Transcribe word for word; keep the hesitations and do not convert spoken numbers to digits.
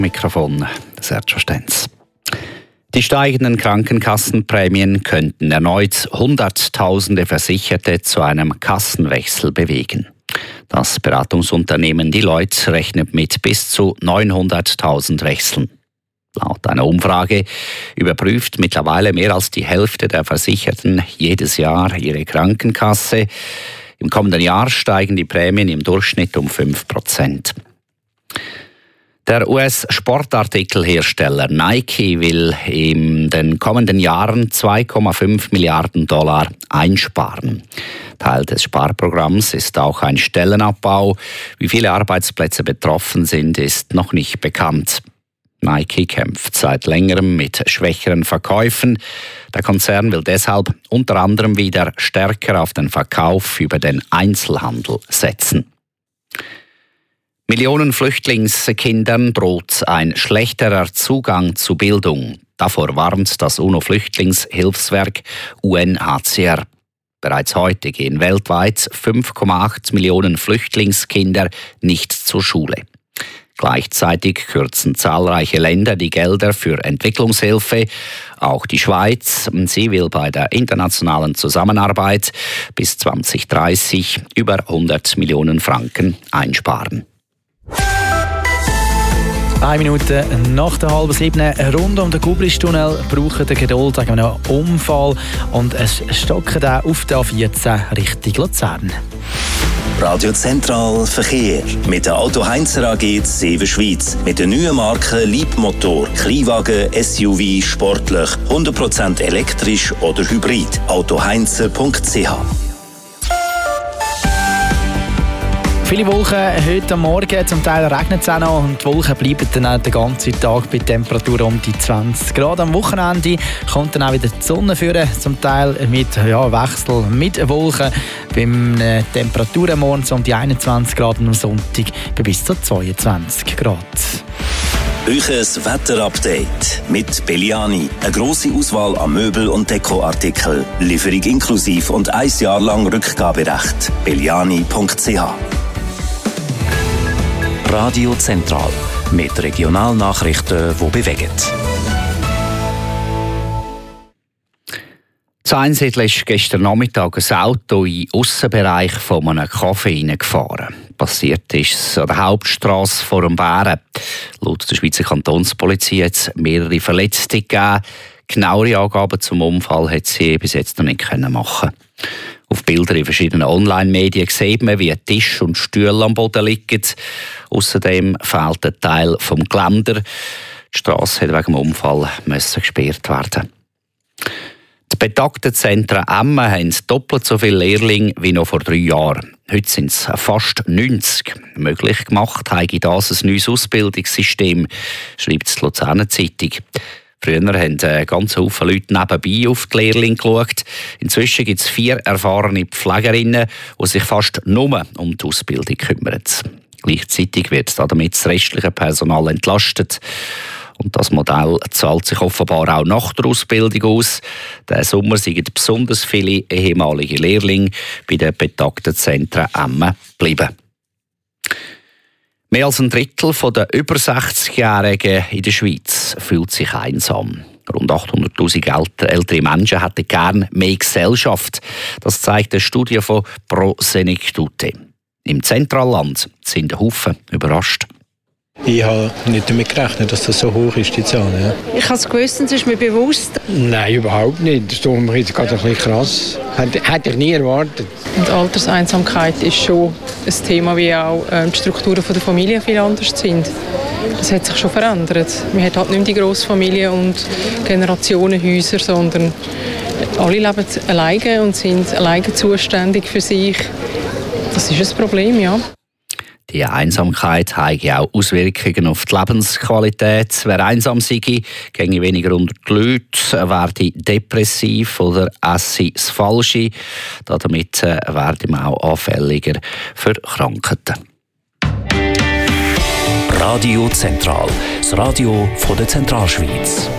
Mikrofon Sergio Stenz. Die steigenden Krankenkassenprämien könnten erneut Hunderttausende Versicherte zu einem Kassenwechsel bewegen. Das Beratungsunternehmen Deloitte rechnet mit bis zu neunhunderttausend Wechseln. Laut einer Umfrage überprüft mittlerweile mehr als die Hälfte der Versicherten jedes Jahr ihre Krankenkasse. Im kommenden Jahr steigen die Prämien im Durchschnitt um fünf Prozent. Der U S-Sportartikelhersteller Nike will in den kommenden Jahren zwei Komma fünf Milliarden Dollar einsparen. Teil des Sparprogramms ist auch ein Stellenabbau. Wie viele Arbeitsplätze betroffen sind, ist noch nicht bekannt. Nike kämpft seit längerem mit schwächeren Verkäufen. Der Konzern will deshalb unter anderem wieder stärker auf den Verkauf über den Einzelhandel setzen. Millionen Flüchtlingskindern droht ein schlechterer Zugang zu Bildung. Davor warnt das UNO-Flüchtlingshilfswerk U N H C R. Bereits heute gehen weltweit fünf Komma acht Millionen Flüchtlingskinder nicht zur Schule. Gleichzeitig kürzen zahlreiche Länder die Gelder für Entwicklungshilfe. Auch die Schweiz. Sie will bei der internationalen Zusammenarbeit bis zwanzig dreißig über hundert Millionen Franken einsparen. Eine Minute nach der halben sieben rund um den Gubristunnel brauchen die Geduld wegen einem Unfall und es stocken auch auf der A vierzehn Richtung Luzern. Radio Zentral Verkehr mit der Auto Heinzer A G Seven Schweiz. Mit den neuen Marken Leapmotor, Kleinwagen, S U V, sportlich, hundert Prozent elektrisch oder hybrid. autoheinzer punkt c h. Viele Wolken heute Morgen, zum Teil regnet es auch noch und die Wolken bleiben dann auch den ganzen Tag bei Temperaturen um die zwanzig Grad. Am Wochenende kommt dann auch wieder die Sonne führen, zum Teil mit ja, Wechsel mit Wolken. Beim äh, Temperaturen morgens um die einundzwanzig Grad und am Sonntag bei bis zu zweiundzwanzig Grad. Euches Wetterupdate mit Belliani. Eine grosse Auswahl an Möbel- und Dekoartikeln. Lieferung inklusiv und ein Jahr lang Rückgaberecht. belliani punkt c h. Radio Zentral mit Regionalnachrichten, die bewegen. In Einsiedeln ist gestern Nachmittag ein Auto in den Aussenbereich von einem Café gefahren. Passiert ist es an der Hauptstrasse vor dem Bären. Laut der Schweizer Kantonspolizei hat es mehrere Verletzte gegeben. Genauere Angaben zum Unfall hat sie bis jetzt noch nicht machen können. Auf Bildern in verschiedenen Online-Medien sieht man, wie Tisch und Stühle am Boden liegen. Außerdem fehlt ein Teil vom Geländer. Die Strasse musste wegen dem Unfall gesperrt werden. Die betagten Zentren Emmen haben doppelt so viele Lehrlinge wie noch vor drei Jahren. Heute sind es fast neunzig. Möglich gemacht habe das ein neues Ausbildungssystem, schreibt die Luzerner Zeitung. Früher haben ein ganz Haufen Leute nebenbei auf die Lehrlinge geschaut. Inzwischen gibt es vier erfahrene Pflegerinnen, die sich fast nur um die Ausbildung kümmern. Gleichzeitig wird damit das restliche Personal entlastet. Und das Modell zahlt sich offenbar auch nach der Ausbildung aus. Diesen Sommer sind besonders viele ehemalige Lehrlinge bei den betagten Zentren Emmen geblieben. Mehr als ein Drittel der über sechzigjährigen in der Schweiz fühlt sich einsam. Rund achthunderttausend ältere Menschen hätten gerne mehr Gesellschaft. Das zeigt eine Studie von Pro Senectute. Im Zentralland sind Haufen überrascht. Ich habe nicht damit gerechnet, dass das so hoch ist, die Zahl. Ja. Ich habe es gewusst, es ist mir bewusst. Nein, überhaupt nicht. Das ist mir jetzt gerade ein bisschen krass. Hätte, hätte ich nie erwartet. Und Alterseinsamkeit ist schon ein Thema, wie auch die Strukturen der Familie viel anders sind. Das hat sich schon verändert. Man hat halt nicht mehr die Grossfamilie und Generationenhäuser, sondern alle leben alleine und sind alleine zuständig für sich. Das ist ein Problem, ja. Die Einsamkeit hat auch Auswirkungen auf die Lebensqualität. Wer einsam sei, ginge weniger unter die Leute, werde depressiv oder esse das Falsche. Damit werde man auch anfälliger für Krankheiten. Radio Zentral, das Radio von der Zentralschweiz.